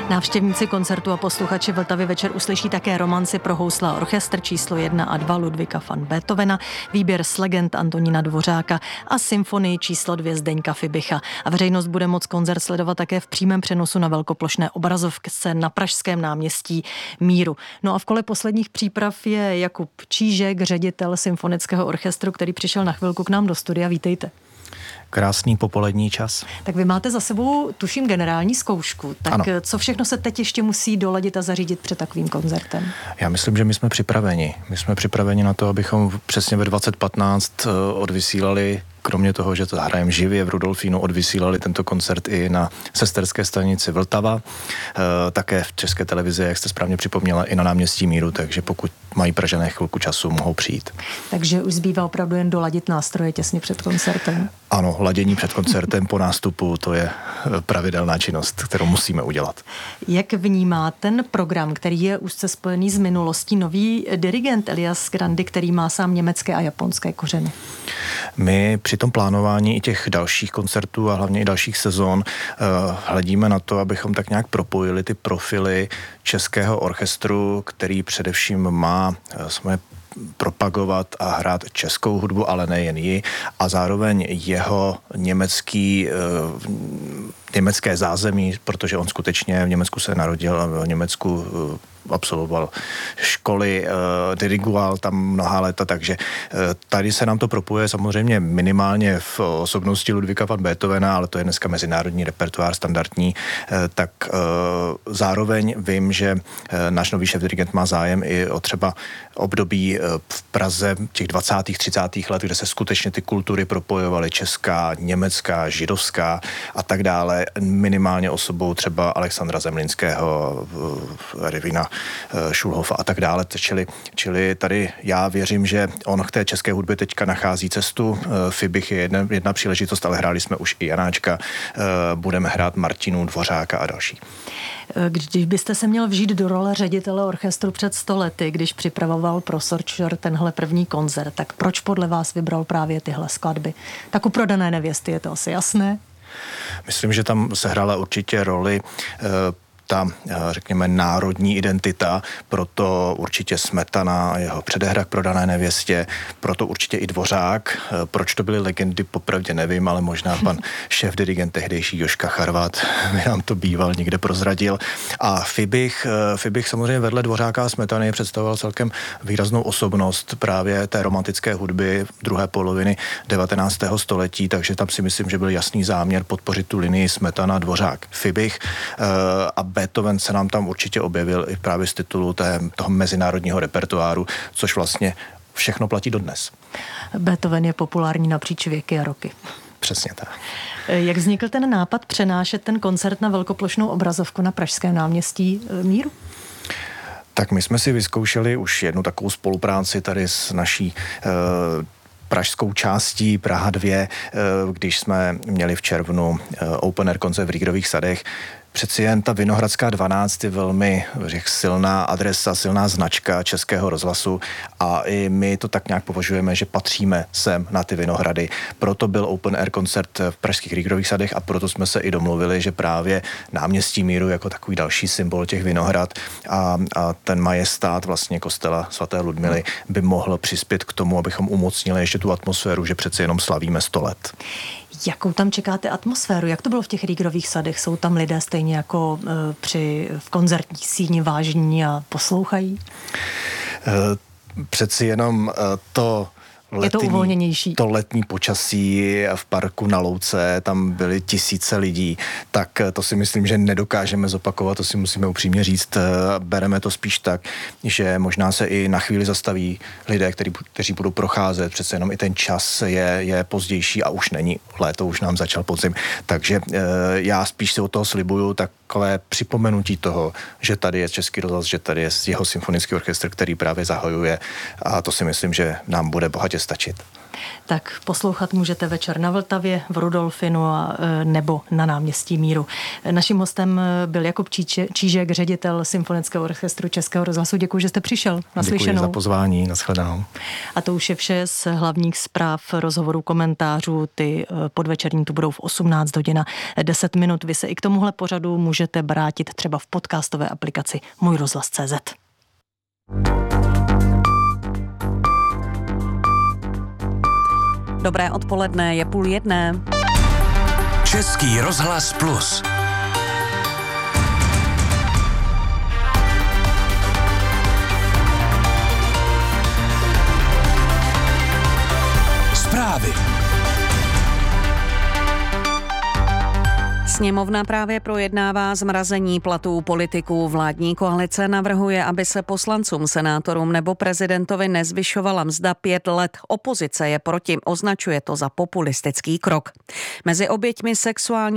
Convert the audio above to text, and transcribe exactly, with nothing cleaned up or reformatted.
Návštěvníci koncertu a posluchači Vltavy večer uslyší také romanci pro housle a orchestr číslo jedna a dva Ludvíka van Beethovena, výběr z legend Antonína Dvořáka a symfonii číslo dvě Zdeňka Fibicha. A veřejnost bude moct koncert sledovat také v přímém přenosu na velkoplošné obrazovce na Pražském náměstí Míru. No a v kole posledních příprav je Jakub Čížek, ředitel symfonického orchestru, který přišel na chvilku k nám do studia. Vítejte. Krásný popolední čas. Tak vy máte za sebou, tuším, generální zkoušku. Tak ano. Co všechno se teď ještě musí doladit a zařídit před takovým koncertem? Já myslím, že my jsme připraveni. My jsme připraveni na to, abychom přesně ve dvacet patnáct odvysílali, kromě toho, že to hrajeme živě v Rudolfínu, odvysílali tento koncert i na sesterské stanici Vltava, také v České televizi, jak jste správně připomněla, i na náměstí Míru, takže pokud mají Pražané chvilku času, mohou přijít. Takže už zbývá opravdu jen doladit nástroje těsně před koncertem. Ano, ladění před koncertem po nástupu, to je pravidelná činnost, kterou musíme udělat. Jak vnímá ten program, který je úzce spojený s minulostí, nový dirigent Elias Grandy, který má sám německé a japonské kořeny? My při tom plánování i těch dalších koncertů a hlavně i dalších sezon uh, hledíme na to, abychom tak nějak propojili ty profily českého orchestru, který především má uh, svoje propagovat a hrát českou hudbu, ale nejen ji, a zároveň jeho německý, německé zázemí, protože on skutečně v Německu se narodil a v Německu absolvoval školy, dirigoval tam mnoha léta, takže tady se nám to propojuje samozřejmě minimálně v osobnosti Ludvíka van Beethovena, ale to je dneska mezinárodní repertoár standardní, tak zároveň vím, že náš nový šéfdirigent má zájem i o třeba období v Praze těch dvacátých třicátých let, kde se skutečně ty kultury propojovaly, česká, německá, židovská a tak dále, minimálně osobou třeba Alexandra Zemlinského, Ervina Schulhofa a tak dále. Čili, čili tady já věřím, že on k té české hudbě teďka nachází cestu. Fibich je jedna, jedna příležitost, ale hráli jsme už i Janáčka, budeme hrát Martinu, Dvořáka a další. Když byste se měl vžít do role ředitele orchestru před sto lety, když připravoval pro Sorčer tenhle první koncert, tak proč podle vás vybral právě tyhle skladby? Tak u Prodané nevěsty je to asi jasné? Myslím, že tam sehrála určitě roli ta, řekněme, národní identita, proto určitě Smetana a jeho předehra k Prodané nevěstě, proto určitě i Dvořák. Proč to byly legendy, popravdě nevím, ale možná pan šéfdirigent tehdejší Jožka Charvat by nám to býval někde prozradil. A Fibich, Fibich samozřejmě vedle Dvořáka a Smetany představoval celkem výraznou osobnost právě té romantické hudby druhé poloviny devatenáctého století, takže tam si myslím, že byl jasný záměr podpořit tu linii Smetana, Dvořák, Fibich a Beethoven se nám tam určitě objevil i právě z titulu té, toho mezinárodního repertoáru, což vlastně všechno platí dodnes. Beethoven je populární napříč věky a roky. Přesně tak. Jak vznikl ten nápad přenášet ten koncert na velkoplošnou obrazovku na Pražském náměstí Míru? Tak my jsme si vyzkoušeli už jednu takovou spolupráci tady s naší uh, pražskou částí Praha dva, když jsme měli v červnu open air koncert v Rígrových sadech. Přeci jen ta Vinohradská dvanáct je velmi, řekl, silná adresa, silná značka Českého rozhlasu a i my to tak nějak považujeme, že patříme sem na ty Vinohrady. Proto byl open air koncert v pražských Rígrových sadech a proto jsme se i domluvili, že právě náměstí Míru jako takový další symbol těch Vinohrad a, a ten majestát vlastně kostela svaté Ludmily by mohl přispět k tomu, abychom umocnili ještě tu atmosféru, že přeci jenom slavíme sto let. Jakou tam čekáte atmosféru? Jak to bylo v těch Rígrových sadech? Jsou tam lidé stejně jako e, při v koncertní síni vážní a poslouchají? E, přeci jenom e, to letní, je to uvolněnější. To letní počasí v parku na Louce, tam byly tisíce lidí, tak to si myslím, že nedokážeme zopakovat, to si musíme upřímně říct. Bereme to spíš tak, že možná se i na chvíli zastaví lidé, který, kteří budou procházet, přece jenom i ten čas je, je pozdější a už není léto, už nám začal podzim. Takže e, já spíš si od toho slibuju takové připomenutí toho, že tady je Český rozhlas, že tady je jeho symfonický orchestr, který právě zahajuje a to si myslím, že nám bude bohatě určitě stačit. Tak poslouchat můžete večer na Vltavě, v Rudolfinu a, nebo na náměstí Míru. Naším hostem byl Jakub Čížek, ředitel Symfonického orchestru Českého rozhlasu. Děkuji, že jste přišel. Naslyšenou. Děkuji za pozvání, nashledanou. A to už je vše z hlavních zpráv, rozhovorů, komentářů. Ty podvečerní tu budou v osmnáct hodin a deset minut. Vy se i k tomuhle pořadu můžete vrátit třeba v podcastové aplikaci Můj rozhlas tečka cé zet. Dobré odpoledne, je půl jedné. Český rozhlas plus. Zprávy. Sněmovna právě projednává zmrazení platů politiků. Vládní koalice navrhuje, aby se poslancům, senátorům nebo prezidentovi nezvyšovala mzda pět let. Opozice je proti, označuje to za populistický krok. Mezi oběťmi sexuální